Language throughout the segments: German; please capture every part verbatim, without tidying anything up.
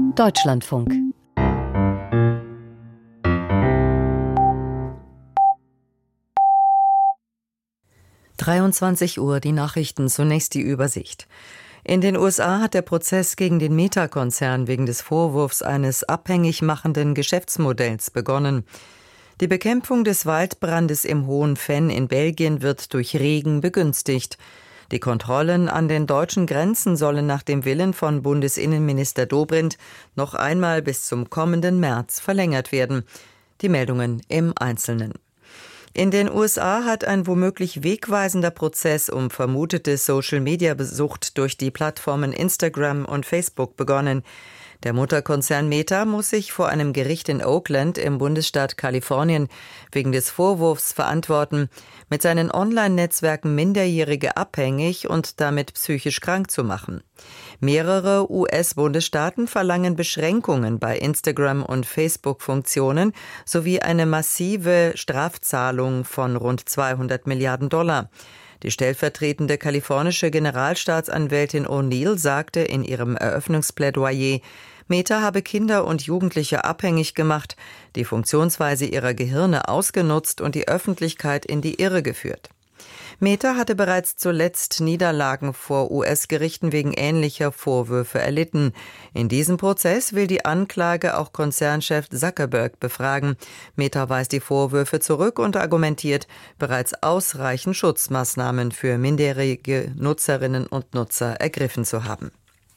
Deutschlandfunk. dreiundzwanzig Uhr, die Nachrichten, zunächst die Übersicht. In den U S A hat der Prozess gegen den Meta-Konzern wegen des Vorwurfs eines abhängig machenden Geschäftsmodells begonnen. Die Bekämpfung des Waldbrandes im Hohen Venn in Belgien wird durch Regen begünstigt. Die Kontrollen an den deutschen Grenzen sollen nach dem Willen von Bundesinnenminister Dobrindt noch einmal bis zum kommenden März verlängert werden. Die Meldungen im Einzelnen. In den U S A hat ein womöglich wegweisender Prozess um vermutete Social-Media-Besucht durch die Plattformen Instagram und Facebook begonnen. Der Mutterkonzern Meta muss sich vor einem Gericht in Oakland im Bundesstaat Kalifornien wegen des Vorwurfs verantworten, mit seinen Online-Netzwerken Minderjährige abhängig und damit psychisch krank zu machen. Mehrere U S-Bundesstaaten verlangen Beschränkungen bei Instagram- und Facebook-Funktionen sowie eine massive Strafzahlung von rund zweihundert Milliarden Dollar. Die stellvertretende kalifornische Generalstaatsanwältin O'Neill sagte in ihrem Eröffnungsplädoyer, Meta habe Kinder und Jugendliche abhängig gemacht, die Funktionsweise ihrer Gehirne ausgenutzt und die Öffentlichkeit in die Irre geführt. Meta hatte bereits zuletzt Niederlagen vor U S-Gerichten wegen ähnlicher Vorwürfe erlitten. In diesem Prozess will die Anklage auch Konzernchef Zuckerberg befragen. Meta weist die Vorwürfe zurück und argumentiert, bereits ausreichend Schutzmaßnahmen für minderjährige Nutzerinnen und Nutzer ergriffen zu haben.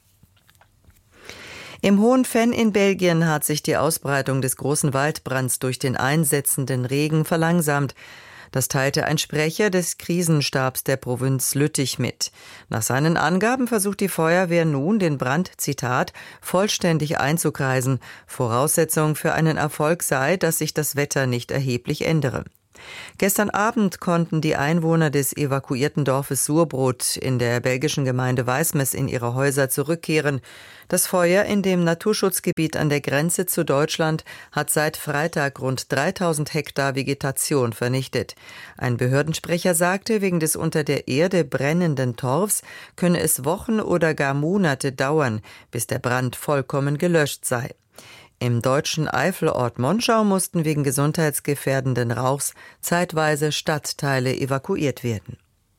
Im Hohen Venn in Belgien hat sich die Ausbreitung des großen Waldbrands durch den einsetzenden Regen verlangsamt. Das teilte ein Sprecher des Krisenstabs der Provinz Lüttich mit. Nach seinen Angaben versucht die Feuerwehr nun, den Brand, Zitat, vollständig einzukreisen. Voraussetzung für einen Erfolg sei, dass sich das Wetter nicht erheblich ändere. Gestern Abend konnten die Einwohner des evakuierten Dorfes Surbrot in der belgischen Gemeinde Wijsmes in ihre Häuser zurückkehren. Das Feuer in dem Naturschutzgebiet an der Grenze zu Deutschland hat seit Freitag rund dreitausend Hektar Vegetation vernichtet. Ein Behördensprecher sagte, wegen des unter der Erde brennenden Torfs könne es Wochen oder gar Monate dauern, bis der Brand vollkommen gelöscht sei. Im deutschen Eifelort Monschau mussten wegen gesundheitsgefährdenden Rauchs zeitweise Stadtteile evakuiert werden.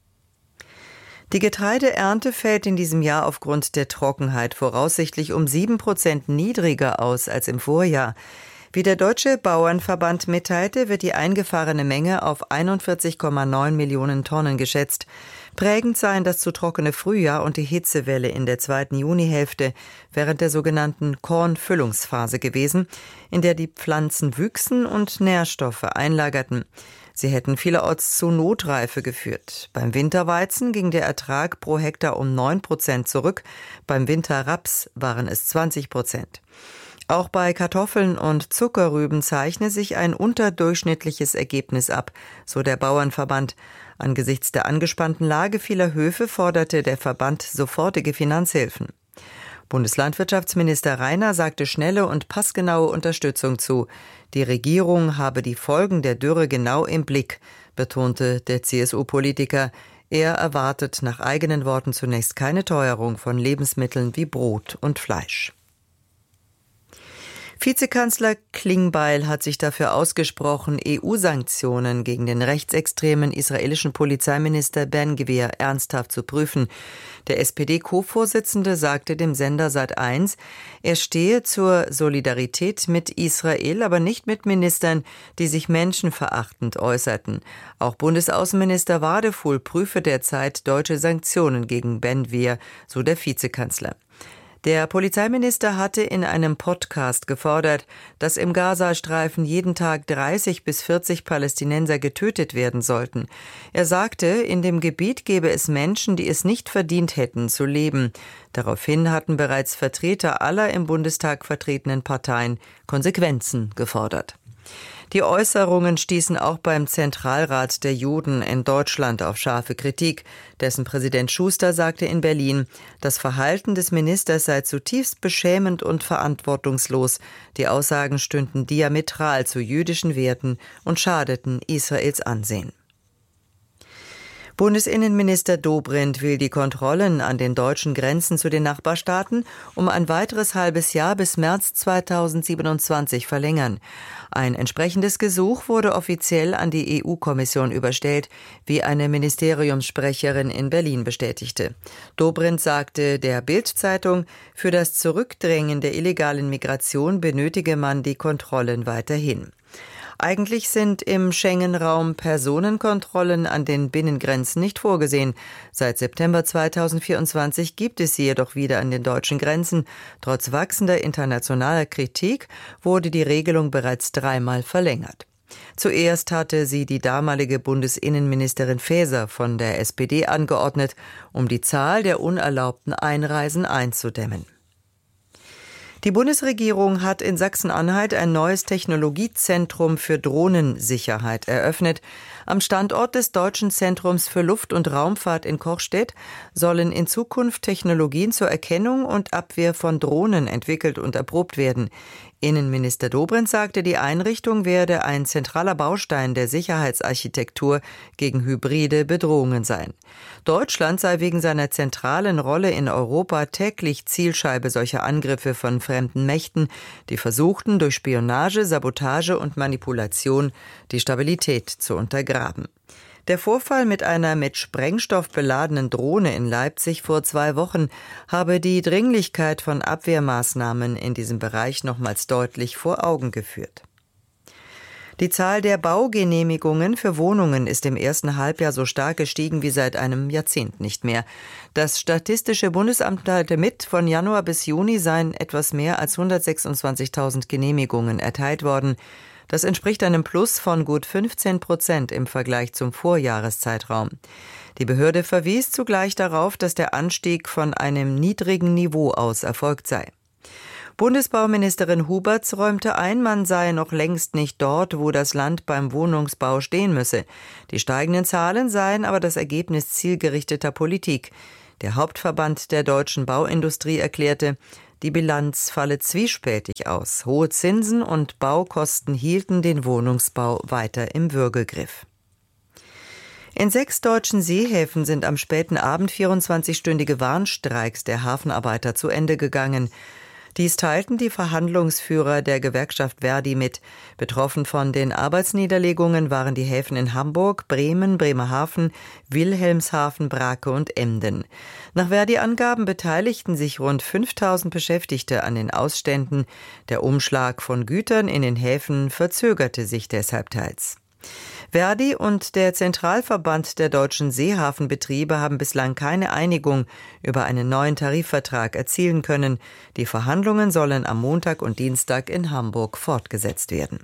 Die Getreideernte fällt in diesem Jahr aufgrund der Trockenheit voraussichtlich um sieben Prozent niedriger aus als im Vorjahr. Wie der Deutsche Bauernverband mitteilte, wird die eingefahrene Menge auf einundvierzig Komma neun Millionen Tonnen geschätzt. Prägend seien das zu trockene Frühjahr und die Hitzewelle in der zweiten Junihälfte während der sogenannten Kornfüllungsphase gewesen, in der die Pflanzen wüchsen und Nährstoffe einlagerten. Sie hätten vielerorts zu Notreife geführt. Beim Winterweizen ging der Ertrag pro Hektar um neun Prozent zurück, beim Winterraps waren es zwanzig Prozent. Auch bei Kartoffeln und Zuckerrüben zeichne sich ein unterdurchschnittliches Ergebnis ab, so der Bauernverband. Angesichts der angespannten Lage vieler Höfe forderte der Verband sofortige Finanzhilfen. Bundeslandwirtschaftsminister Rainer sagte schnelle und passgenaue Unterstützung zu. Die Regierung habe die Folgen der Dürre genau im Blick, betonte der C S U-Politiker. Er erwartet nach eigenen Worten zunächst keine Teuerung von Lebensmitteln wie Brot und Fleisch. Vizekanzler Klingbeil hat sich dafür ausgesprochen, E U-Sanktionen gegen den rechtsextremen israelischen Polizeiminister Ben-Gvir ernsthaft zu prüfen. Der S P D-Co-Vorsitzende sagte dem Sender Sat eins, er stehe zur Solidarität mit Israel, aber nicht mit Ministern, die sich menschenverachtend äußerten. Auch Bundesaußenminister Wadefuhl prüfe derzeit deutsche Sanktionen gegen Ben-Gvir, so der Vizekanzler. Der Polizeiminister hatte in einem Podcast gefordert, dass im Gazastreifen jeden Tag dreißig bis vierzig Palästinenser getötet werden sollten. Er sagte, in dem Gebiet gebe es Menschen, die es nicht verdient hätten, zu leben. Daraufhin hatten bereits Vertreter aller im Bundestag vertretenen Parteien Konsequenzen gefordert. Die Äußerungen stießen auch beim Zentralrat der Juden in Deutschland auf scharfe Kritik. Dessen Präsident Schuster sagte in Berlin, das Verhalten des Ministers sei zutiefst beschämend und verantwortungslos. Die Aussagen stünden diametral zu jüdischen Werten und schadeten Israels Ansehen. Bundesinnenminister Dobrindt will die Kontrollen an den deutschen Grenzen zu den Nachbarstaaten um ein weiteres halbes Jahr bis März zweitausendsiebenundzwanzig verlängern. Ein entsprechendes Gesuch wurde offiziell an die E U-Kommission überstellt, wie eine Ministeriumssprecherin in Berlin bestätigte. Dobrindt sagte der Bild-Zeitung, für das Zurückdrängen der illegalen Migration benötige man die Kontrollen weiterhin. Eigentlich sind im Schengen-Raum Personenkontrollen an den Binnengrenzen nicht vorgesehen. Seit September zweitausendvierundzwanzig gibt es sie jedoch wieder an den deutschen Grenzen. Trotz wachsender internationaler Kritik wurde die Regelung bereits dreimal verlängert. Zuerst hatte sie die damalige Bundesinnenministerin Faeser von der S P D angeordnet, um die Zahl der unerlaubten Einreisen einzudämmen. Die Bundesregierung hat in Sachsen-Anhalt ein neues Technologiezentrum für Drohnensicherheit eröffnet. Am Standort des Deutschen Zentrums für Luft- und Raumfahrt in Kochstedt sollen in Zukunft Technologien zur Erkennung und Abwehr von Drohnen entwickelt und erprobt werden. Innenminister Dobrindt sagte, die Einrichtung werde ein zentraler Baustein der Sicherheitsarchitektur gegen hybride Bedrohungen sein. Deutschland sei wegen seiner zentralen Rolle in Europa täglich Zielscheibe solcher Angriffe von fremden Mächten, die versuchten, durch Spionage, Sabotage und Manipulation die Stabilität zu untergraben. Der Vorfall mit einer mit Sprengstoff beladenen Drohne in Leipzig vor zwei Wochen habe die Dringlichkeit von Abwehrmaßnahmen in diesem Bereich nochmals deutlich vor Augen geführt. Die Zahl der Baugenehmigungen für Wohnungen ist im ersten Halbjahr so stark gestiegen wie seit einem Jahrzehnt nicht mehr. Das Statistische Bundesamt teilte mit, von Januar bis Juni seien etwas mehr als hundertsechsundzwanzigtausend Genehmigungen erteilt worden. Das entspricht einem Plus von gut fünfzehn Prozent im Vergleich zum Vorjahreszeitraum. Die Behörde verwies zugleich darauf, dass der Anstieg von einem niedrigen Niveau aus erfolgt sei. Bundesbauministerin Huberts räumte ein, man sei noch längst nicht dort, wo das Land beim Wohnungsbau stehen müsse. Die steigenden Zahlen seien aber das Ergebnis zielgerichteter Politik. Der Hauptverband der deutschen Bauindustrie erklärte, die Bilanz falle zwiespältig aus. Hohe Zinsen und Baukosten hielten den Wohnungsbau weiter im Würgegriff. In sechs deutschen Seehäfen sind am späten Abend vierundzwanzigstündige Warnstreiks der Hafenarbeiter zu Ende gegangen. Dies teilten die Verhandlungsführer der Gewerkschaft Verdi mit. Betroffen von den Arbeitsniederlegungen waren die Häfen in Hamburg, Bremen, Bremerhaven, Wilhelmshaven, Brake und Emden. Nach Verdi-Angaben beteiligten sich rund fünftausend Beschäftigte an den Ausständen. Der Umschlag von Gütern in den Häfen verzögerte sich deshalb teils. Verdi und der Zentralverband der deutschen Seehafenbetriebe haben bislang keine Einigung über einen neuen Tarifvertrag erzielen können. Die Verhandlungen sollen am Montag und Dienstag in Hamburg fortgesetzt werden.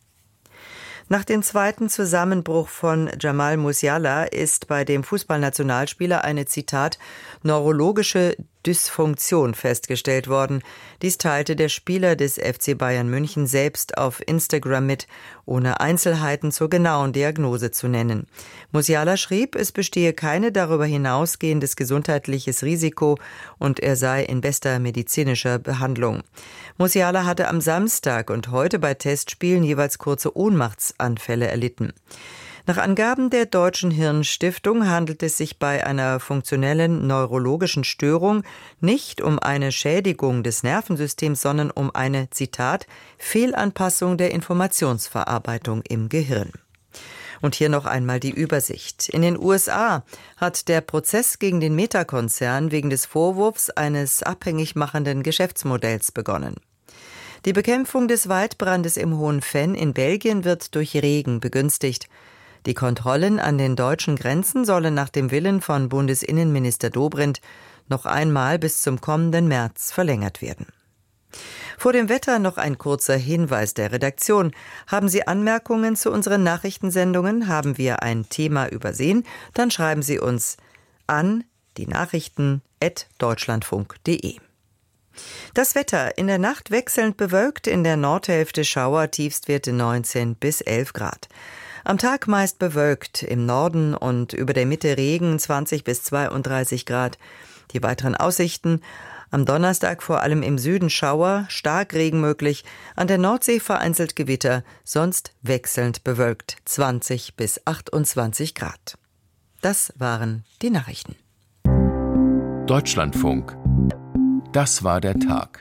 Nach dem zweiten Zusammenbruch von Jamal Musiala ist bei dem Fußballnationalspieler eine, Zitat, neurologische Dysfunktion festgestellt worden. Dies teilte der Spieler des F C Bayern München selbst auf Instagram mit, ohne Einzelheiten zur genauen Diagnose zu nennen. Musiala schrieb, es bestehe keine darüber hinausgehendes gesundheitliches Risiko und er sei in bester medizinischer Behandlung. Musiala hatte am Samstag und heute bei Testspielen jeweils kurze Ohnmachtsanfälle erlitten. Nach Angaben der Deutschen Hirnstiftung handelt es sich bei einer funktionellen neurologischen Störung nicht um eine Schädigung des Nervensystems, sondern um eine, Zitat, Fehlanpassung der Informationsverarbeitung im Gehirn. Und hier noch einmal die Übersicht. In den U S A hat der Prozess gegen den Meta-Konzern wegen des Vorwurfs eines abhängig machenden Geschäftsmodells begonnen. Die Bekämpfung des Waldbrandes im Hohen Venn in Belgien wird durch Regen begünstigt. Die Kontrollen an den deutschen Grenzen sollen nach dem Willen von Bundesinnenminister Dobrindt noch einmal bis zum kommenden März verlängert werden. Vor dem Wetter noch ein kurzer Hinweis der Redaktion. Haben Sie Anmerkungen zu unseren Nachrichtensendungen? Haben wir ein Thema übersehen? Dann schreiben Sie uns an die Nachrichten at deutschlandfunk punkt de. Das Wetter: in der Nacht wechselnd bewölkt, in der Nordhälfte Schauer, Tiefstwerte neunzehn bis elf Grad. Am Tag meist bewölkt, im Norden und über der Mitte Regen, zwanzig bis zweiunddreißig Grad. Die weiteren Aussichten: am Donnerstag vor allem im Süden Schauer, Starkregen möglich, an der Nordsee vereinzelt Gewitter, sonst wechselnd bewölkt, zwanzig bis achtundzwanzig Grad. Das waren die Nachrichten. Deutschlandfunk. Das war der Tag.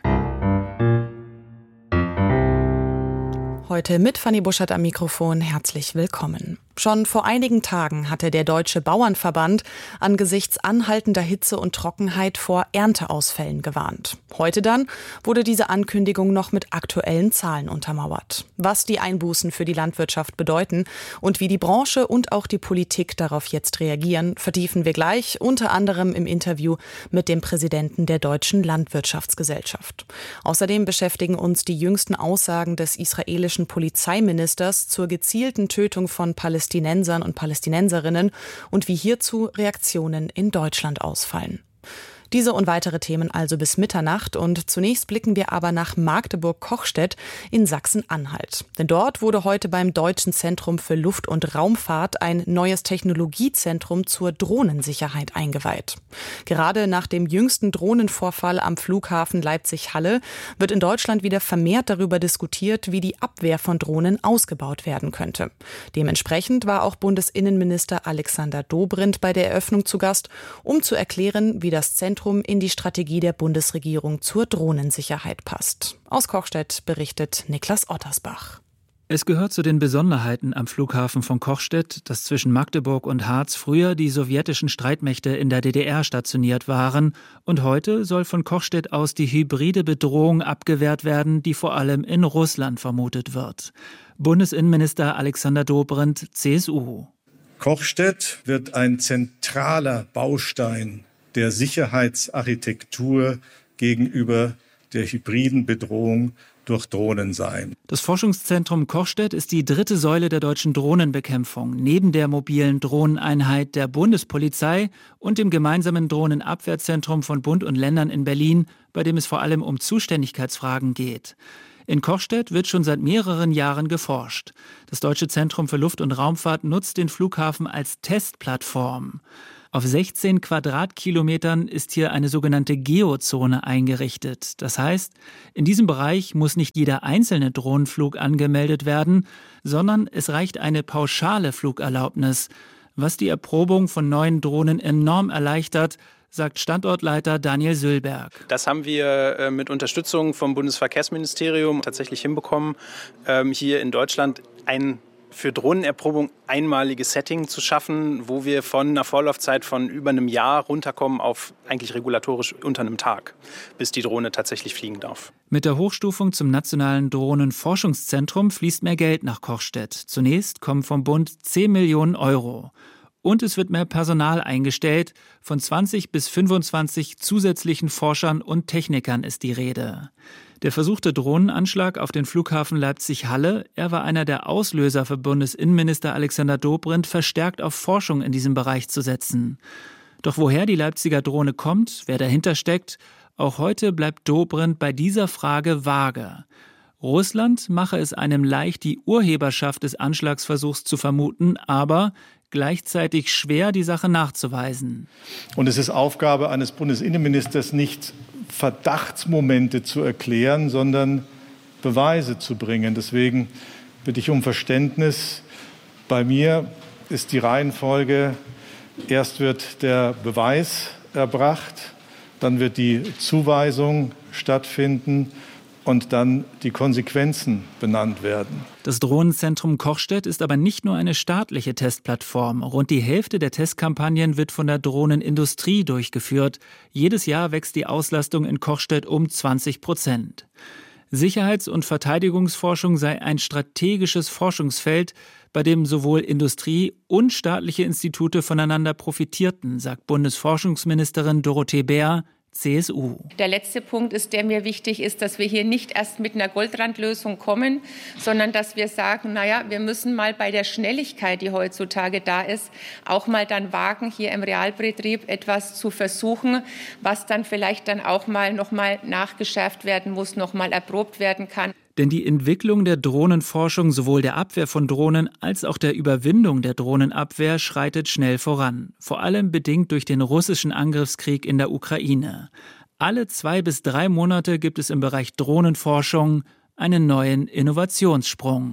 Heute mit Fanny Buschert am Mikrofon. Herzlich willkommen. Schon vor einigen Tagen hatte der Deutsche Bauernverband angesichts anhaltender Hitze und Trockenheit vor Ernteausfällen gewarnt. Heute dann wurde diese Ankündigung noch mit aktuellen Zahlen untermauert. Was die Einbußen für die Landwirtschaft bedeuten und wie die Branche und auch die Politik darauf jetzt reagieren, vertiefen wir gleich, unter anderem im Interview mit dem Präsidenten der Deutschen Landwirtschaftsgesellschaft. Außerdem beschäftigen uns die jüngsten Aussagen des israelischen Polizeiministers zur gezielten Tötung von Palästinensern Palästinensern und Palästinenserinnen und wie hierzu Reaktionen in Deutschland ausfallen. Diese und weitere Themen also bis Mitternacht und zunächst blicken wir aber nach Magdeburg-Kochstedt in Sachsen-Anhalt. Denn dort wurde heute beim Deutschen Zentrum für Luft- und Raumfahrt ein neues Technologiezentrum zur Drohnensicherheit eingeweiht. Gerade nach dem jüngsten Drohnenvorfall am Flughafen Leipzig-Halle wird in Deutschland wieder vermehrt darüber diskutiert, wie die Abwehr von Drohnen ausgebaut werden könnte. Dementsprechend war auch Bundesinnenminister Alexander Dobrindt bei der Eröffnung zu Gast, um zu erklären, wie das Zentrum in die Strategie der Bundesregierung zur Drohnensicherheit passt. Aus Kochstedt berichtet Niklas Ottersbach. Es gehört zu den Besonderheiten am Flughafen von Kochstedt, dass zwischen Magdeburg und Harz früher die sowjetischen Streitmächte in der D D R stationiert waren und heute soll von Kochstedt aus die hybride Bedrohung abgewehrt werden, die vor allem in Russland vermutet wird. Bundesinnenminister Alexander Dobrindt, C S U. Kochstedt wird ein zentraler Baustein der Sicherheitsarchitektur gegenüber der hybriden Bedrohung durch Drohnen sein. Das Forschungszentrum Kochstedt ist die dritte Säule der deutschen Drohnenbekämpfung, neben der mobilen Drohneneinheit der Bundespolizei und dem gemeinsamen Drohnenabwehrzentrum von Bund und Ländern in Berlin, bei dem es vor allem um Zuständigkeitsfragen geht. In Kochstedt wird schon seit mehreren Jahren geforscht. Das Deutsche Zentrum für Luft- und Raumfahrt nutzt den Flughafen als Testplattform. Auf sechzehn Quadratkilometern ist hier eine sogenannte Geozone eingerichtet. Das heißt, in diesem Bereich muss nicht jeder einzelne Drohnenflug angemeldet werden, sondern es reicht eine pauschale Flugerlaubnis, was die Erprobung von neuen Drohnen enorm erleichtert, sagt Standortleiter Daniel Sülberg. Das haben wir mit Unterstützung vom Bundesverkehrsministerium tatsächlich hinbekommen, hier in Deutschland ein für Drohnenerprobung einmaliges Setting zu schaffen, wo wir von einer Vorlaufzeit von über einem Jahr runterkommen auf eigentlich regulatorisch unter einem Tag, bis die Drohne tatsächlich fliegen darf. Mit der Hochstufung zum Nationalen Drohnenforschungszentrum fließt mehr Geld nach Kochstedt. Zunächst kommen vom Bund zehn Millionen Euro. Und es wird mehr Personal eingestellt. Von zwanzig bis fünfundzwanzig zusätzlichen Forschern und Technikern ist die Rede. Der versuchte Drohnenanschlag auf den Flughafen Leipzig-Halle, er war einer der Auslöser für Bundesinnenminister Alexander Dobrindt, verstärkt auf Forschung in diesem Bereich zu setzen. Doch woher die Leipziger Drohne kommt, wer dahinter steckt, auch heute bleibt Dobrindt bei dieser Frage vage. Russland mache es einem leicht, die Urheberschaft des Anschlagsversuchs zu vermuten, aber gleichzeitig schwer, die Sache nachzuweisen. Und es ist Aufgabe eines Bundesinnenministers, nicht Verdachtsmomente zu erklären, sondern Beweise zu bringen. Deswegen bitte ich um Verständnis. Bei mir ist die Reihenfolge, erst wird der Beweis erbracht, dann wird die Zuweisung stattfinden und dann die Konsequenzen benannt werden. Das Drohnenzentrum Kochstedt ist aber nicht nur eine staatliche Testplattform. Rund die Hälfte der Testkampagnen wird von der Drohnenindustrie durchgeführt. Jedes Jahr wächst die Auslastung in Kochstedt um zwanzig Prozent. Sicherheits- und Verteidigungsforschung sei ein strategisches Forschungsfeld, bei dem sowohl Industrie und staatliche Institute voneinander profitierten, sagt Bundesforschungsministerin Dorothee Bär, C S U. Der letzte Punkt ist, der mir wichtig ist, dass wir hier nicht erst mit einer Goldrandlösung kommen, sondern dass wir sagen, naja, wir müssen mal bei der Schnelligkeit, die heutzutage da ist, auch mal dann wagen, hier im Realbetrieb etwas zu versuchen, was dann vielleicht dann auch mal noch mal nachgeschärft werden muss, noch mal erprobt werden kann. Denn die Entwicklung der Drohnenforschung, sowohl der Abwehr von Drohnen als auch der Überwindung der Drohnenabwehr, schreitet schnell voran. Vor allem bedingt durch den russischen Angriffskrieg in der Ukraine. Alle zwei bis drei Monate gibt es im Bereich Drohnenforschung einen neuen Innovationssprung.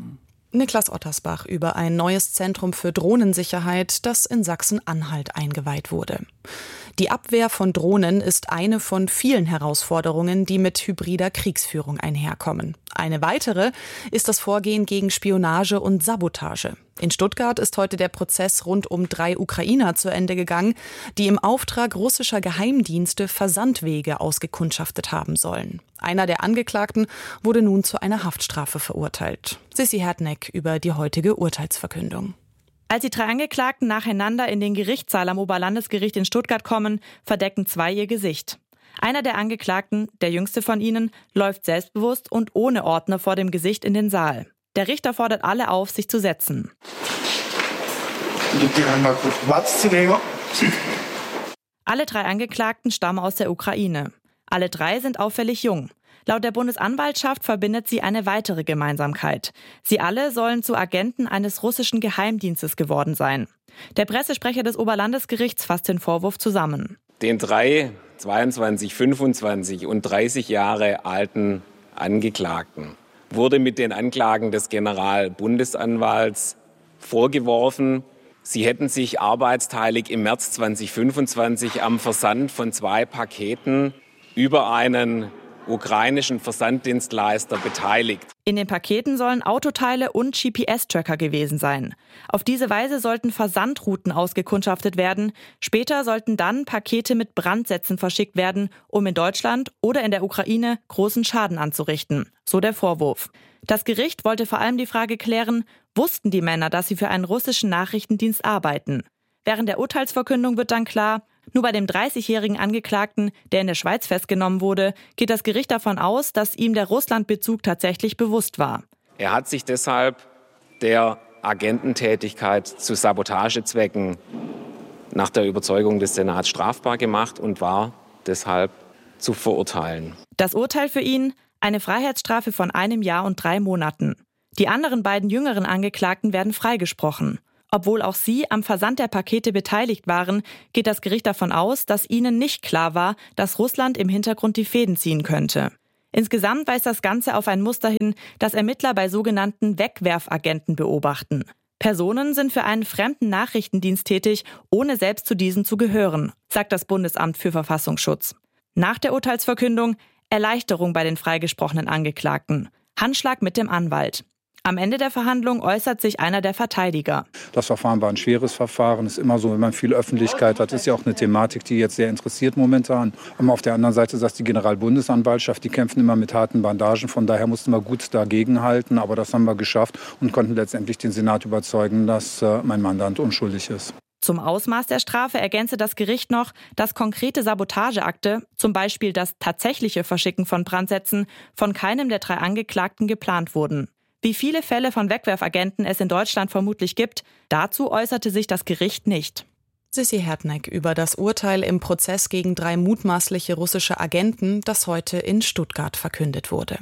Niklas Ottersbach über ein neues Zentrum für Drohnensicherheit, das in Sachsen-Anhalt eingeweiht wurde. Die Abwehr von Drohnen ist eine von vielen Herausforderungen, die mit hybrider Kriegsführung einherkommen. Eine weitere ist das Vorgehen gegen Spionage und Sabotage. In Stuttgart ist heute der Prozess rund um drei Ukrainer zu Ende gegangen, die im Auftrag russischer Geheimdienste Versandwege ausgekundschaftet haben sollen. Einer der Angeklagten wurde nun zu einer Haftstrafe verurteilt. Sissi Hertneck über die heutige Urteilsverkündung. Als die drei Angeklagten nacheinander in den Gerichtssaal am Oberlandesgericht in Stuttgart kommen, verdecken zwei ihr Gesicht. Einer der Angeklagten, der jüngste von ihnen, läuft selbstbewusst und ohne Ordner vor dem Gesicht in den Saal. Der Richter fordert alle auf, sich zu setzen. Alle drei Angeklagten stammen aus der Ukraine. Alle drei sind auffällig jung. Laut der Bundesanwaltschaft verbindet sie eine weitere Gemeinsamkeit. Sie alle sollen zu Agenten eines russischen Geheimdienstes geworden sein. Der Pressesprecher des Oberlandesgerichts fasst den Vorwurf zusammen. Den drei zweiundzwanzig, fünfundzwanzig und dreißig Jahre alten Angeklagten wurde mit den Anklagen des Generalbundesanwalts vorgeworfen, sie hätten sich arbeitsteilig im März zweitausendfünfundzwanzig am Versand von zwei Paketen über einen ukrainischen Versanddienstleister beteiligt. In den Paketen sollen Autoteile und G P S-Tracker gewesen sein. Auf diese Weise sollten Versandrouten ausgekundschaftet werden. Später sollten dann Pakete mit Brandsätzen verschickt werden, um in Deutschland oder in der Ukraine großen Schaden anzurichten. So der Vorwurf. Das Gericht wollte vor allem die Frage klären, wussten die Männer, dass sie für einen russischen Nachrichtendienst arbeiten? Während der Urteilsverkündung wird dann klar, nur bei dem dreißigjährigen Angeklagten, der in der Schweiz festgenommen wurde, geht das Gericht davon aus, dass ihm der Russlandbezug tatsächlich bewusst war. Er hat sich deshalb der Agententätigkeit zu Sabotagezwecken nach der Überzeugung des Senats strafbar gemacht und war deshalb zu verurteilen. Das Urteil für ihn? Eine Freiheitsstrafe von einem Jahr und drei Monaten. Die anderen beiden jüngeren Angeklagten werden freigesprochen. Obwohl auch sie am Versand der Pakete beteiligt waren, geht das Gericht davon aus, dass ihnen nicht klar war, dass Russland im Hintergrund die Fäden ziehen könnte. Insgesamt weist das Ganze auf ein Muster hin, das Ermittler bei sogenannten Wegwerfagenten beobachten. Personen sind für einen fremden Nachrichtendienst tätig, ohne selbst zu diesem zu gehören, sagt das Bundesamt für Verfassungsschutz. Nach der Urteilsverkündung Erleichterung bei den freigesprochenen Angeklagten. Handschlag mit dem Anwalt. Am Ende der Verhandlung äußert sich einer der Verteidiger. Das Verfahren war ein schweres Verfahren. Es ist immer so, wenn man viel Öffentlichkeit hat, ist ja auch eine Thematik, die jetzt sehr interessiert momentan. Aber auf der anderen Seite sagt die Generalbundesanwaltschaft, die kämpfen immer mit harten Bandagen. Von daher mussten wir gut dagegenhalten. Aber das haben wir geschafft und konnten letztendlich den Senat überzeugen, dass äh, mein Mandant unschuldig ist. Zum Ausmaß der Strafe ergänzte das Gericht noch, dass konkrete Sabotageakte, zum Beispiel das tatsächliche Verschicken von Brandsätzen, von keinem der drei Angeklagten geplant wurden. Wie viele Fälle von Wegwerfagenten es in Deutschland vermutlich gibt, dazu äußerte sich das Gericht nicht. Sissi Hertneck über das Urteil im Prozess gegen drei mutmaßliche russische Agenten, das heute in Stuttgart verkündet wurde.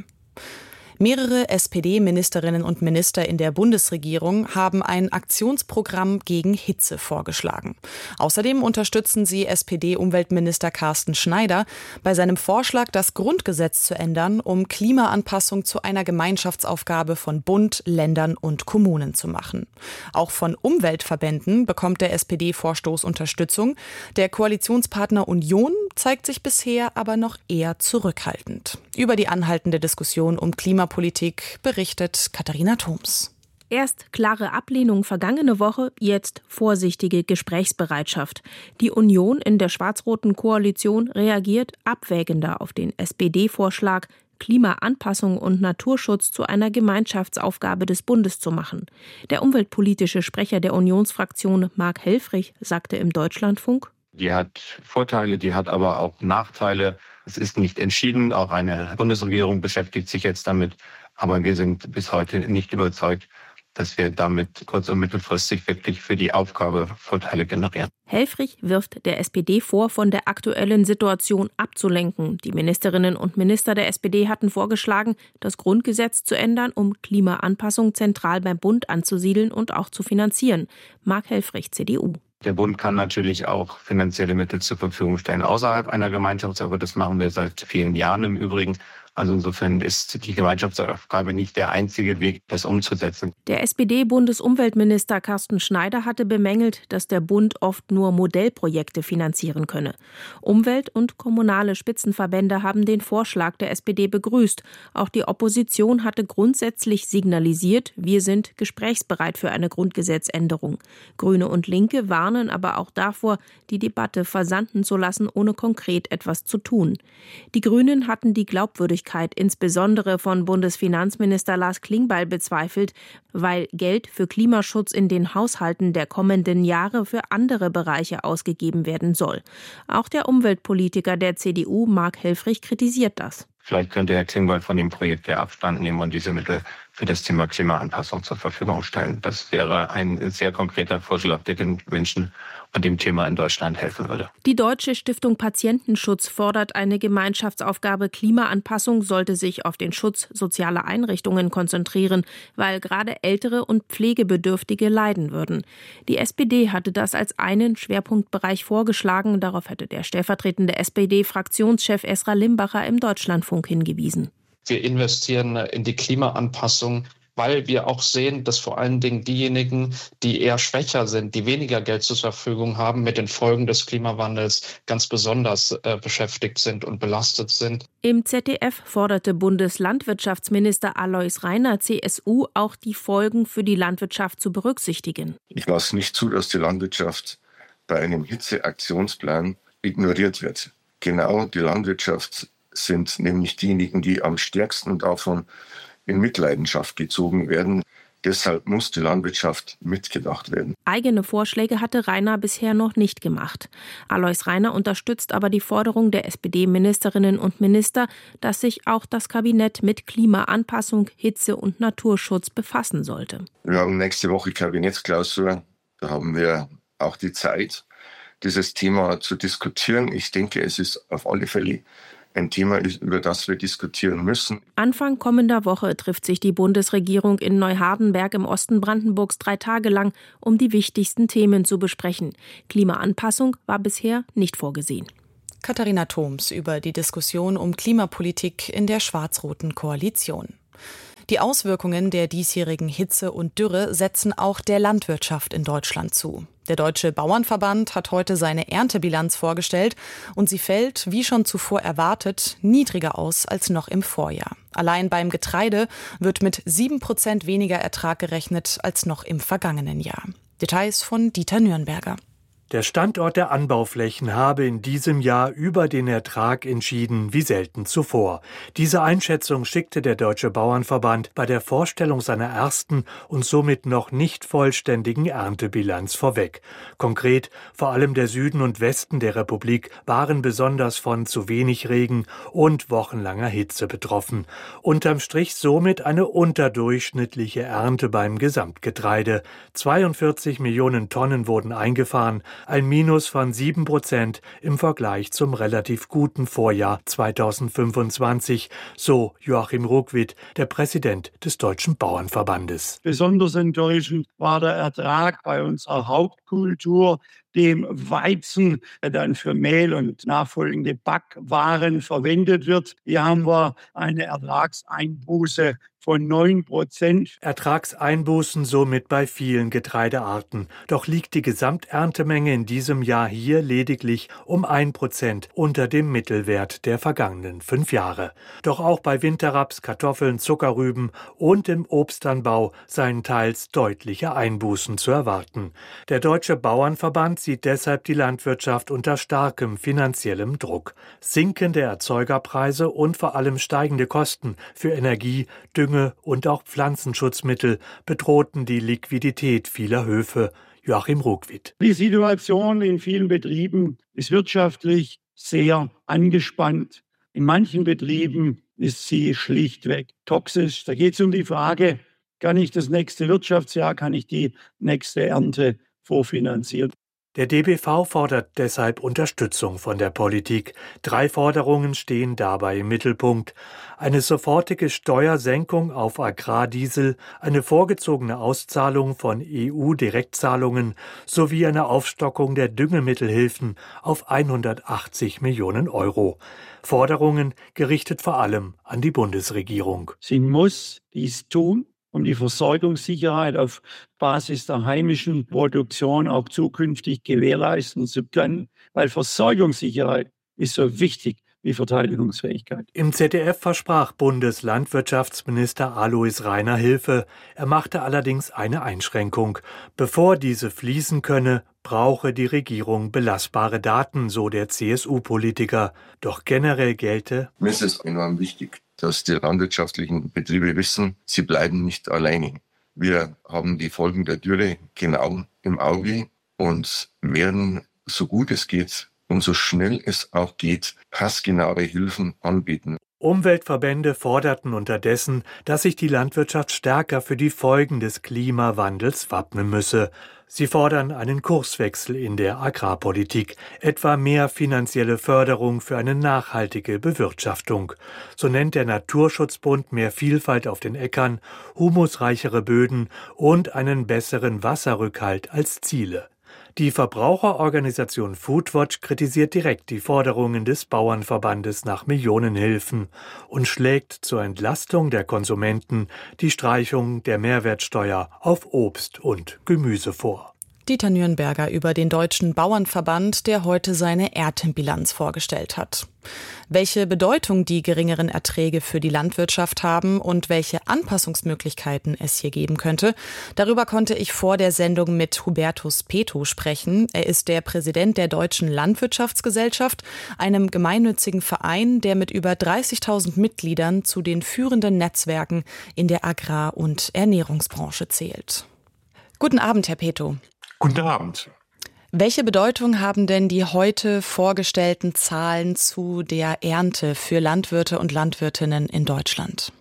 Mehrere S P D-Ministerinnen und Minister in der Bundesregierung haben ein Aktionsprogramm gegen Hitze vorgeschlagen. Außerdem unterstützen sie S P D-Umweltminister Carsten Schneider bei seinem Vorschlag, das Grundgesetz zu ändern, um Klimaanpassung zu einer Gemeinschaftsaufgabe von Bund, Ländern und Kommunen zu machen. Auch von Umweltverbänden bekommt der S P D-Vorstoß Unterstützung. Der Koalitionspartner Union zeigt sich bisher aber noch eher zurückhaltend. Über die anhaltende Diskussion um Klimapolitik Politik berichtet Katharina Thoms. Erst klare Ablehnung vergangene Woche, jetzt vorsichtige Gesprächsbereitschaft. Die Union in der schwarz-roten Koalition reagiert abwägender auf den S P D-Vorschlag, Klimaanpassung und Naturschutz zu einer Gemeinschaftsaufgabe des Bundes zu machen. Der umweltpolitische Sprecher der Unionsfraktion Marc Helfrich sagte im Deutschlandfunk: Die hat Vorteile, die hat aber auch Nachteile. Es ist nicht entschieden. Auch eine Bundesregierung beschäftigt sich jetzt damit. Aber wir sind bis heute nicht überzeugt, dass wir damit kurz- und mittelfristig wirklich für die Aufgabe Vorteile generieren. Helfrich wirft der S P D vor, von der aktuellen Situation abzulenken. Die Ministerinnen und Minister der S P D hatten vorgeschlagen, das Grundgesetz zu ändern, um Klimaanpassung zentral beim Bund anzusiedeln und auch zu finanzieren. Marc Helfrich, C D U. Der Bund kann natürlich auch finanzielle Mittel zur Verfügung stellen außerhalb einer Gemeinschaft, aber das machen wir seit vielen Jahren im Übrigen. Also insofern ist die Gemeinschaftsaufgabe nicht der einzige Weg, das umzusetzen. Der S P D-Bundesumweltminister Carsten Schneider hatte bemängelt, dass der Bund oft nur Modellprojekte finanzieren könne. Umwelt- und kommunale Spitzenverbände haben den Vorschlag der S P D begrüßt. Auch die Opposition hatte grundsätzlich signalisiert, wir sind gesprächsbereit für eine Grundgesetzänderung. Grüne und Linke warnen aber auch davor, die Debatte versanden zu lassen, ohne konkret etwas zu tun. Die Grünen hatten die Glaubwürdigkeit insbesondere von Bundesfinanzminister Lars Klingbeil bezweifelt, weil Geld für Klimaschutz in den Haushalten der kommenden Jahre für andere Bereiche ausgegeben werden soll. Auch der Umweltpolitiker der C D U, Marc Helfrich, kritisiert das. Vielleicht könnte Herr Klingbeil von dem Projekt ja Abstand nehmen und diese Mittel für das Thema Klimaanpassung zur Verfügung stellen. Das wäre ein sehr konkreter Vorschlag, der den Menschen und dem Thema in Deutschland helfen würde. Die Deutsche Stiftung Patientenschutz fordert eine Gemeinschaftsaufgabe. Klimaanpassung sollte sich auf den Schutz sozialer Einrichtungen konzentrieren, weil gerade ältere und Pflegebedürftige leiden würden. Die S P D hatte das als einen Schwerpunktbereich vorgeschlagen. Darauf hätte der stellvertretende S P D-Fraktionschef Esra Limbacher im Deutschlandfunk hingewiesen. Wir investieren in die Klimaanpassung, weil wir auch sehen, dass vor allen Dingen diejenigen, die eher schwächer sind, die weniger Geld zur Verfügung haben, mit den Folgen des Klimawandels ganz besonders äh, beschäftigt sind und belastet sind. Im Z D F forderte Bundeslandwirtschaftsminister Alois Rainer, C S U, auch die Folgen für die Landwirtschaft zu berücksichtigen. Ich lasse nicht zu, dass die Landwirtschaft bei einem Hitzeaktionsplan ignoriert wird. Genau die Landwirtschaft sind nämlich diejenigen, die am stärksten davon in Mitleidenschaft gezogen werden. Deshalb muss die Landwirtschaft mitgedacht werden. Eigene Vorschläge hatte Rainer bisher noch nicht gemacht. Alois Rainer unterstützt aber die Forderung der S P D-Ministerinnen und Minister, dass sich auch das Kabinett mit Klimaanpassung, Hitze und Naturschutz befassen sollte. Wir haben nächste Woche Kabinettsklausur. Da haben wir auch die Zeit, dieses Thema zu diskutieren. Ich denke, es ist auf alle Fälle ein Thema, über das wir diskutieren müssen. Anfang kommender Woche trifft sich die Bundesregierung in Neuhardenberg im Osten Brandenburgs drei Tage lang, um die wichtigsten Themen zu besprechen. Klimaanpassung war bisher nicht vorgesehen. Katharina Thoms über die Diskussion um Klimapolitik in der schwarz-roten Koalition. Die Auswirkungen der diesjährigen Hitze und Dürre setzen auch der Landwirtschaft in Deutschland zu. Der Deutsche Bauernverband hat heute seine Erntebilanz vorgestellt und sie fällt, wie schon zuvor erwartet, niedriger aus als noch im Vorjahr. Allein beim Getreide wird mit sieben Prozent weniger Ertrag gerechnet als noch im vergangenen Jahr. Details von Dieter Nürnberger. Der Standort der Anbauflächen habe in diesem Jahr über den Ertrag entschieden wie selten zuvor. Diese Einschätzung schickte der Deutsche Bauernverband bei der Vorstellung seiner ersten und somit noch nicht vollständigen Erntebilanz vorweg. Konkret, vor allem der Süden und Westen der Republik waren besonders von zu wenig Regen und wochenlanger Hitze betroffen. Unterm Strich somit eine unterdurchschnittliche Ernte beim Gesamtgetreide. zweiundvierzig Millionen Tonnen wurden eingefahren, ein Minus von sieben Prozent im Vergleich zum relativ guten Vorjahr zweitausendfünfundzwanzig, so Joachim Ruckwied, der Präsident des Deutschen Bauernverbandes. Besonders enttäuschend war der Ertrag bei unserer Hauptkultur, dem Weizen, der dann für Mehl und nachfolgende Backwaren verwendet wird. Hier haben wir eine Ertragseinbuße von neun Prozent. Ertragseinbußen somit bei vielen Getreidearten. Doch liegt die Gesamterntemenge in diesem Jahr hier lediglich um ein Prozent unter dem Mittelwert der vergangenen fünf Jahre. Doch auch bei Winterraps, Kartoffeln, Zuckerrüben und im Obstanbau seien teils deutliche Einbußen zu erwarten. Der Deutsche Bauernverband sieht deshalb die Landwirtschaft unter starkem finanziellem Druck. Sinkende Erzeugerpreise und vor allem steigende Kosten für Energie, Dünge und auch Pflanzenschutzmittel bedrohten die Liquidität vieler Höfe. Joachim Ruckwied. Die Situation in vielen Betrieben ist wirtschaftlich sehr angespannt. In manchen Betrieben ist sie schlichtweg toxisch. Da geht es um die Frage, kann ich das nächste Wirtschaftsjahr, kann ich die nächste Ernte vorfinanzieren? Der D B V fordert deshalb Unterstützung von der Politik. Drei Forderungen stehen dabei im Mittelpunkt. Eine sofortige Steuersenkung auf Agrardiesel, eine vorgezogene Auszahlung von E U-Direktzahlungen sowie eine Aufstockung der Düngemittelhilfen auf hundertachtzig Millionen Euro. Forderungen gerichtet vor allem an die Bundesregierung. Sie muss dies tun, um die Versorgungssicherheit auf Basis der heimischen Produktion auch zukünftig gewährleisten zu können, weil Versorgungssicherheit ist so wichtig wie Verteidigungsfähigkeit. Im Z D F versprach Bundeslandwirtschaftsminister Alois Rainer Hilfe. Er machte allerdings eine Einschränkung. Bevor diese fließen könne, brauche die Regierung belastbare Daten, so der C S U-Politiker. Doch generell gelte: Mir ist es enorm wichtig, dass die landwirtschaftlichen Betriebe wissen, sie bleiben nicht alleine. Wir haben die Folgen der Dürre genau im Auge und werden, so gut es geht und so schnell es auch geht, passgenaue Hilfen anbieten. Umweltverbände forderten unterdessen, dass sich die Landwirtschaft stärker für die Folgen des Klimawandels wappnen müsse. Sie fordern einen Kurswechsel in der Agrarpolitik, etwa mehr finanzielle Förderung für eine nachhaltige Bewirtschaftung. So nennt der Naturschutzbund mehr Vielfalt auf den Äckern, humusreichere Böden und einen besseren Wasserrückhalt als Ziele. Die Verbraucherorganisation Foodwatch kritisiert direkt die Forderungen des Bauernverbandes nach Millionenhilfen und schlägt zur Entlastung der Konsumenten die Streichung der Mehrwertsteuer auf Obst und Gemüse vor. Dieter Nürnberger über den Deutschen Bauernverband, der heute seine Erntebilanz vorgestellt hat. Welche Bedeutung die geringeren Erträge für die Landwirtschaft haben und welche Anpassungsmöglichkeiten es hier geben könnte, darüber konnte ich vor der Sendung mit Hubertus Peto sprechen. Er ist der Präsident der Deutschen Landwirtschaftsgesellschaft, einem gemeinnützigen Verein, der mit über dreißigtausend Mitgliedern zu den führenden Netzwerken in der Agrar- und Ernährungsbranche zählt. Guten Abend, Herr Peto. Guten Abend. Welche Bedeutung haben denn die heute vorgestellten Zahlen zu der Ernte für Landwirte und Landwirtinnen in Deutschland?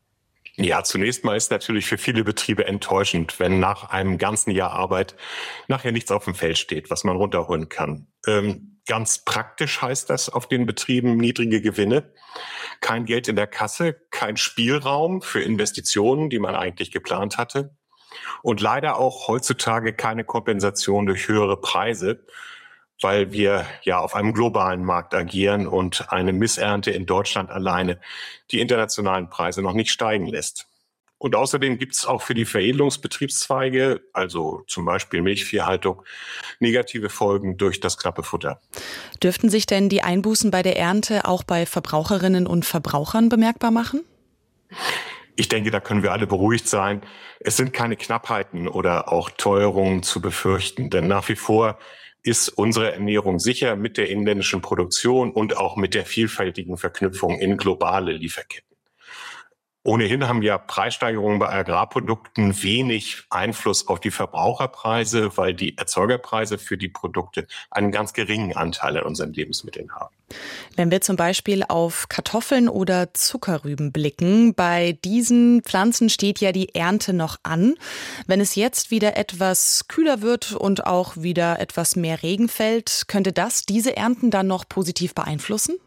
Ja, zunächst mal ist natürlich für viele Betriebe enttäuschend, wenn nach einem ganzen Jahr Arbeit nachher nichts auf dem Feld steht, was man runterholen kann. Ähm, ganz praktisch heißt das auf den Betrieben niedrige Gewinne, kein Geld in der Kasse, kein Spielraum für Investitionen, die man eigentlich geplant hatte. Und leider auch heutzutage keine Kompensation durch höhere Preise, weil wir ja auf einem globalen Markt agieren und eine Missernte in Deutschland alleine die internationalen Preise noch nicht steigen lässt. Und außerdem gibt es auch für die Veredelungsbetriebszweige, also zum Beispiel Milchviehhaltung, negative Folgen durch das knappe Futter. Dürften sich denn die Einbußen bei der Ernte auch bei Verbraucherinnen und Verbrauchern bemerkbar machen? Ich denke, da können wir alle beruhigt sein. Es sind keine Knappheiten oder auch Teuerungen zu befürchten, denn nach wie vor ist unsere Ernährung sicher mit der inländischen Produktion und auch mit der vielfältigen Verknüpfung in globale Lieferketten. Ohnehin haben ja Preissteigerungen bei Agrarprodukten wenig Einfluss auf die Verbraucherpreise, weil die Erzeugerpreise für die Produkte einen ganz geringen Anteil an unseren Lebensmitteln haben. Wenn wir zum Beispiel auf Kartoffeln oder Zuckerrüben blicken, bei diesen Pflanzen steht ja die Ernte noch an. Wenn es jetzt wieder etwas kühler wird und auch wieder etwas mehr Regen fällt, könnte das diese Ernten dann noch positiv beeinflussen?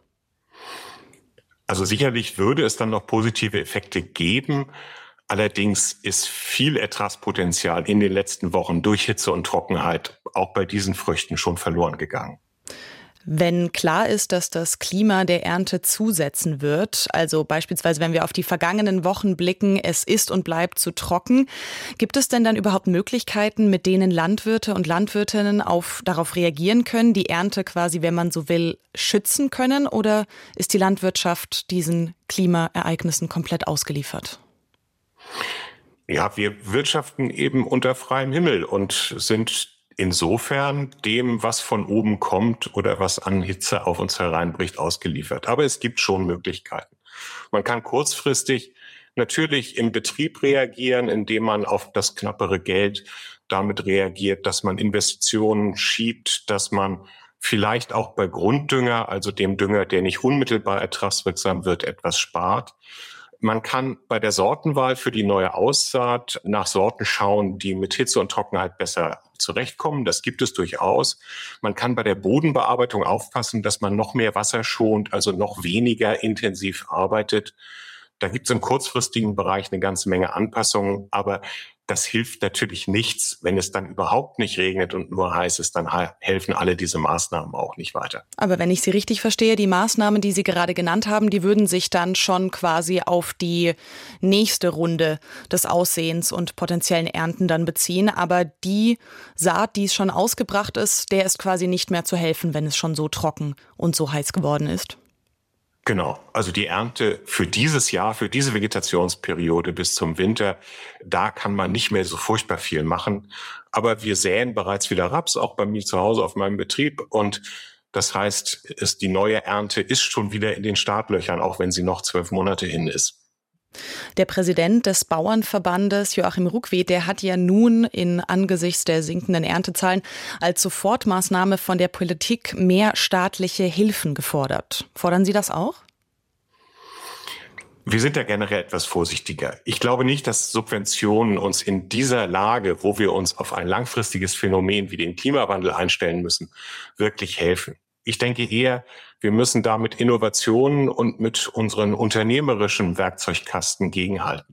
Also sicherlich würde es dann noch positive Effekte geben. Allerdings ist viel Ertragspotenzial in den letzten Wochen durch Hitze und Trockenheit auch bei diesen Früchten schon verloren gegangen. Wenn klar ist, dass das Klima der Ernte zusetzen wird, also beispielsweise wenn wir auf die vergangenen Wochen blicken, es ist und bleibt zu trocken, gibt es denn dann überhaupt Möglichkeiten, mit denen Landwirte und Landwirtinnen auf, darauf reagieren können, die Ernte quasi, wenn man so will, schützen können, oder ist die Landwirtschaft diesen Klimaereignissen komplett ausgeliefert? Ja, wir wirtschaften eben unter freiem Himmel und sind insofern dem, was von oben kommt oder was an Hitze auf uns hereinbricht, ausgeliefert. Aber es gibt schon Möglichkeiten. Man kann kurzfristig natürlich im Betrieb reagieren, indem man auf das knappere Geld damit reagiert, dass man Investitionen schiebt, dass man vielleicht auch bei Grunddünger, also dem Dünger, der nicht unmittelbar ertragswirksam wird, etwas spart. Man kann bei der Sortenwahl für die neue Aussaat nach Sorten schauen, die mit Hitze und Trockenheit besser zurechtkommen. Das gibt es durchaus. Man kann bei der Bodenbearbeitung aufpassen, dass man noch mehr Wasser schont, also noch weniger intensiv arbeitet. Da gibt es im kurzfristigen Bereich eine ganze Menge Anpassungen, aber das hilft natürlich nichts, wenn es dann überhaupt nicht regnet und nur heiß ist, dann helfen alle diese Maßnahmen auch nicht weiter. Aber wenn ich Sie richtig verstehe, die Maßnahmen, die Sie gerade genannt haben, die würden sich dann schon quasi auf die nächste Runde des Aussehens und potenziellen Ernten dann beziehen. Aber die Saat, die schon ausgebracht ist, der ist quasi nicht mehr zu helfen, wenn es schon so trocken und so heiß geworden ist. Genau, also die Ernte für dieses Jahr, für diese Vegetationsperiode bis zum Winter, da kann man nicht mehr so furchtbar viel machen. Aber wir säen bereits wieder Raps, auch bei mir zu Hause auf meinem Betrieb. Und das heißt, ist die neue Ernte ist schon wieder in den Startlöchern, auch wenn sie noch zwölf Monate hin ist. Der Präsident des Bauernverbandes, Joachim Ruckwied, der hat ja nun in angesichts der sinkenden Erntezahlen als Sofortmaßnahme von der Politik mehr staatliche Hilfen gefordert. Fordern Sie das auch? Wir sind da generell etwas vorsichtiger. Ich glaube nicht, dass Subventionen uns in dieser Lage, wo wir uns auf ein langfristiges Phänomen wie den Klimawandel einstellen müssen, wirklich helfen. Ich denke eher, wir müssen da mit Innovationen und mit unseren unternehmerischen Werkzeugkasten gegenhalten.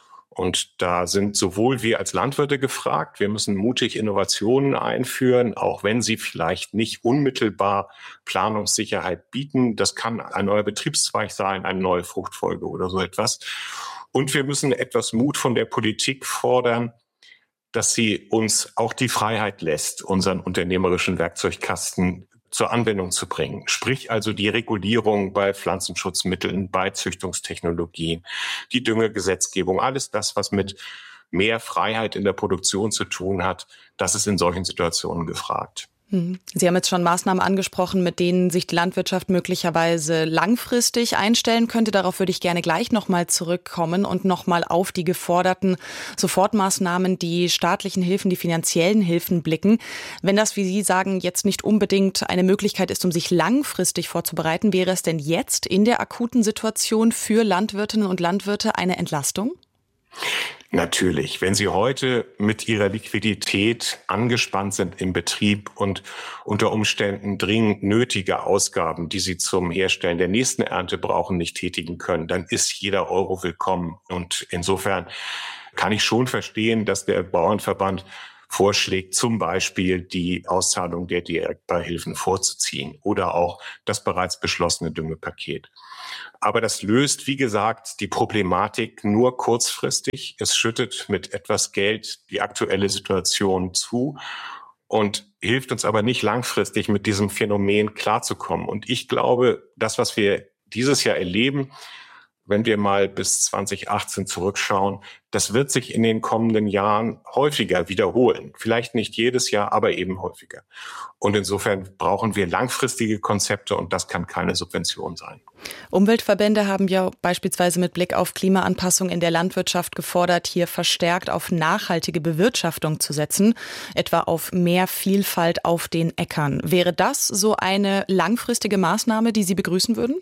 Und da sind sowohl wir als Landwirte gefragt, wir müssen mutig Innovationen einführen, auch wenn sie vielleicht nicht unmittelbar Planungssicherheit bieten. Das kann ein neuer Betriebszweig sein, eine neue Fruchtfolge oder so etwas. Und wir müssen etwas Mut von der Politik fordern, dass sie uns auch die Freiheit lässt, unseren unternehmerischen Werkzeugkasten zur Anwendung zu bringen. Sprich also die Regulierung bei Pflanzenschutzmitteln, bei Züchtungstechnologien, die Düngegesetzgebung, alles das, was mit mehr Freiheit in der Produktion zu tun hat, das ist in solchen Situationen gefragt. Sie haben jetzt schon Maßnahmen angesprochen, mit denen sich die Landwirtschaft möglicherweise langfristig einstellen könnte. Darauf würde ich gerne gleich nochmal zurückkommen und nochmal auf die geforderten Sofortmaßnahmen, die staatlichen Hilfen, die finanziellen Hilfen blicken. Wenn das, wie Sie sagen, jetzt nicht unbedingt eine Möglichkeit ist, um sich langfristig vorzubereiten, wäre es denn jetzt in der akuten Situation für Landwirtinnen und Landwirte eine Entlastung? Natürlich, wenn Sie heute mit Ihrer Liquidität angespannt sind im Betrieb und unter Umständen dringend nötige Ausgaben, die Sie zum Herstellen der nächsten Ernte brauchen, nicht tätigen können, dann ist jeder Euro willkommen. Und insofern kann ich schon verstehen, dass der Bauernverband vorschlägt, zum Beispiel die Auszahlung der Direktbeihilfen vorzuziehen oder auch das bereits beschlossene Düngepaket. Aber das löst, wie gesagt, die Problematik nur kurzfristig. Es schüttet mit etwas Geld die aktuelle Situation zu und hilft uns aber nicht langfristig mit diesem Phänomen klarzukommen. Und ich glaube, das, was wir dieses Jahr erleben, wenn wir mal bis zwanzig achtzehn zurückschauen, das wird sich in den kommenden Jahren häufiger wiederholen. Vielleicht nicht jedes Jahr, aber eben häufiger. Und insofern brauchen wir langfristige Konzepte und das kann keine Subvention sein. Umweltverbände haben ja beispielsweise mit Blick auf Klimaanpassung in der Landwirtschaft gefordert, hier verstärkt auf nachhaltige Bewirtschaftung zu setzen, etwa auf mehr Vielfalt auf den Äckern. Wäre das so eine langfristige Maßnahme, die Sie begrüßen würden?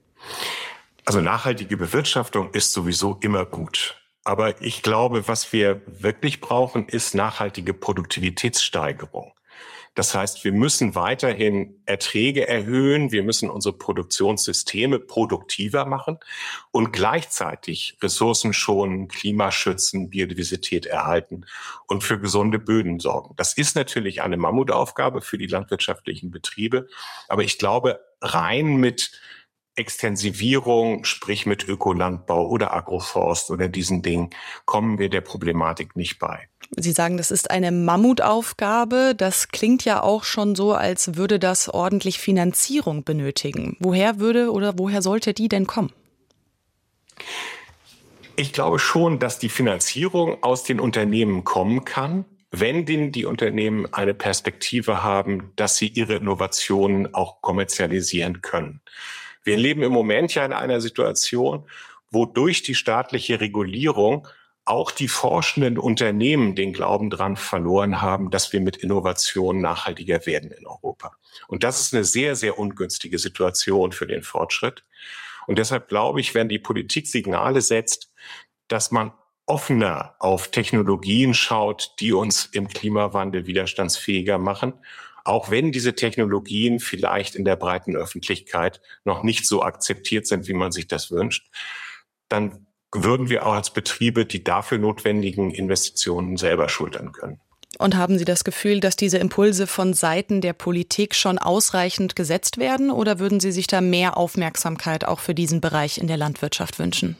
Also nachhaltige Bewirtschaftung ist sowieso immer gut. Aber ich glaube, was wir wirklich brauchen, ist nachhaltige Produktivitätssteigerung. Das heißt, wir müssen weiterhin Erträge erhöhen, wir müssen unsere Produktionssysteme produktiver machen und gleichzeitig Ressourcen schonen, Klima schützen, Biodiversität erhalten und für gesunde Böden sorgen. Das ist natürlich eine Mammutaufgabe für die landwirtschaftlichen Betriebe, aber ich glaube, rein mit Extensivierung, sprich mit Ökolandbau oder Agroforst oder diesen Dingen, kommen wir der Problematik nicht bei. Sie sagen, das ist eine Mammutaufgabe. Das klingt ja auch schon so, als würde das ordentlich Finanzierung benötigen. Woher würde oder woher sollte die denn kommen? Ich glaube schon, dass die Finanzierung aus den Unternehmen kommen kann, wenn denn die Unternehmen eine Perspektive haben, dass sie ihre Innovationen auch kommerzialisieren können. Wir leben im Moment ja in einer Situation, wo durch die staatliche Regulierung auch die forschenden Unternehmen den Glauben dran verloren haben, dass wir mit Innovationen nachhaltiger werden in Europa. Und das ist eine sehr, sehr ungünstige Situation für den Fortschritt. Und deshalb glaube ich, wenn die Politik Signale setzt, dass man offener auf Technologien schaut, die uns im Klimawandel widerstandsfähiger machen, auch wenn diese Technologien vielleicht in der breiten Öffentlichkeit noch nicht so akzeptiert sind, wie man sich das wünscht, dann würden wir auch als Betriebe die dafür notwendigen Investitionen selber schultern können. Und haben Sie das Gefühl, dass diese Impulse von Seiten der Politik schon ausreichend gesetzt werden, oder würden Sie sich da mehr Aufmerksamkeit auch für diesen Bereich in der Landwirtschaft wünschen?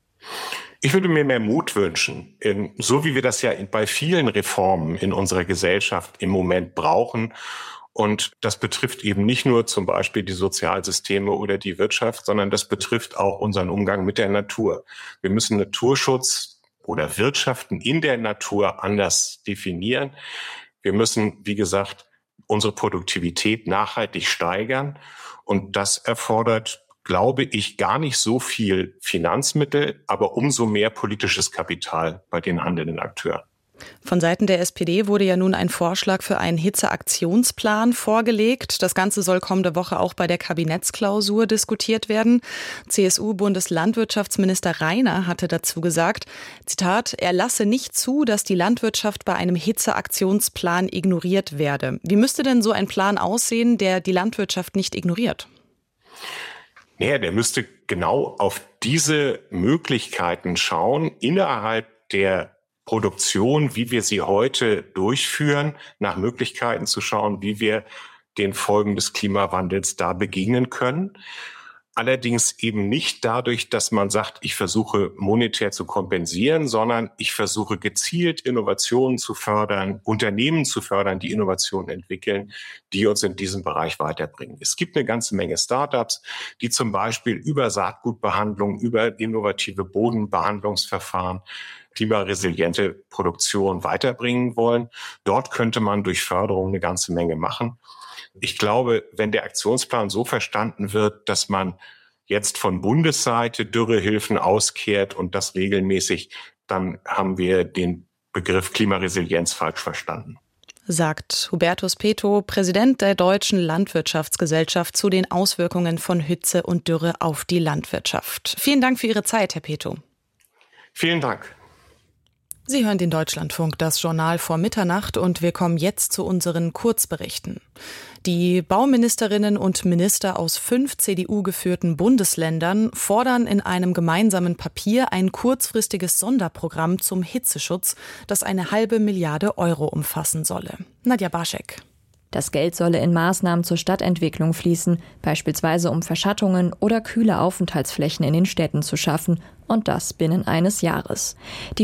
Ich würde mir mehr Mut wünschen, so wie wir das ja bei vielen Reformen in unserer Gesellschaft im Moment brauchen. Und das betrifft eben nicht nur zum Beispiel die Sozialsysteme oder die Wirtschaft, sondern das betrifft auch unseren Umgang mit der Natur. Wir müssen Naturschutz oder Wirtschaften in der Natur anders definieren. Wir müssen, wie gesagt, unsere Produktivität nachhaltig steigern. Und das erfordert, glaube ich, gar nicht so viel Finanzmittel, aber umso mehr politisches Kapital bei den handelnden Akteuren. Von Seiten der S P D wurde ja nun ein Vorschlag für einen Hitzeaktionsplan vorgelegt. Das Ganze soll kommende Woche auch bei der Kabinettsklausur diskutiert werden. C S U-Bundeslandwirtschaftsminister Reiner hatte dazu gesagt, Zitat, er lasse nicht zu, dass die Landwirtschaft bei einem Hitzeaktionsplan ignoriert werde. Wie müsste denn so ein Plan aussehen, der die Landwirtschaft nicht ignoriert? Naja, der müsste genau auf diese Möglichkeiten schauen, innerhalb der Produktion, wie wir sie heute durchführen, nach Möglichkeiten zu schauen, wie wir den Folgen des Klimawandels da begegnen können. Allerdings eben nicht dadurch, dass man sagt, ich versuche monetär zu kompensieren, sondern ich versuche gezielt Innovationen zu fördern, Unternehmen zu fördern, die Innovationen entwickeln, die uns in diesem Bereich weiterbringen. Es gibt eine ganze Menge Startups, die zum Beispiel über Saatgutbehandlung, über innovative Bodenbehandlungsverfahren, klimaresiliente Produktion weiterbringen wollen. Dort könnte man durch Förderung eine ganze Menge machen. Ich glaube, wenn der Aktionsplan so verstanden wird, dass man jetzt von Bundesseite Dürrehilfen auskehrt und das regelmäßig, dann haben wir den Begriff Klimaresilienz falsch verstanden. Sagt Hubertus Peto, Präsident der Deutschen Landwirtschaftsgesellschaft, zu den Auswirkungen von Hitze und Dürre auf die Landwirtschaft. Vielen Dank für Ihre Zeit, Herr Peto. Vielen Dank. Sie hören den Deutschlandfunk, das Journal vor Mitternacht, und wir kommen jetzt zu unseren Kurzberichten. Die Bauministerinnen und Minister aus fünf C D U-geführten Bundesländern fordern in einem gemeinsamen Papier ein kurzfristiges Sonderprogramm zum Hitzeschutz, das eine halbe Milliarde Euro umfassen solle. Nadja Baschek. Das Geld solle in Maßnahmen zur Stadtentwicklung fließen, beispielsweise um Verschattungen oder kühle Aufenthaltsflächen in den Städten zu schaffen, und das binnen eines Jahres. Die